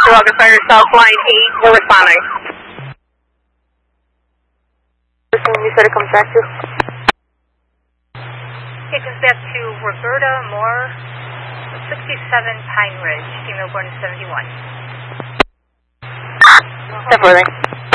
August Fire South Line 8, we're responding. You said it comes back to? It comes back to Roberta Moore, 67 Pine Ridge, female born in 71. Definitely.